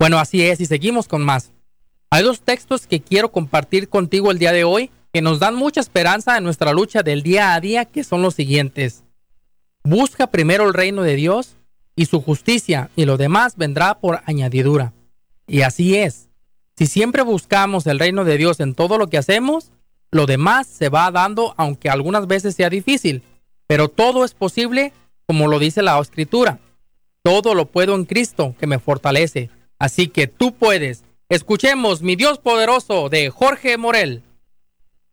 Bueno, así es, y seguimos con más. Hay dos textos que quiero compartir contigo el día de hoy que nos dan mucha esperanza en nuestra lucha del día a día, que son los siguientes. Busca primero el reino de Dios y su justicia, y lo demás vendrá por añadidura. Y así es. Si siempre buscamos el reino de Dios en todo lo que hacemos, lo demás se va dando, aunque algunas veces sea difícil. Pero todo es posible, como lo dice la Escritura. Todo lo puedo en Cristo, que me fortalece. Así que tú puedes. Escuchemos Mi Dios Poderoso, de Jorge Morel.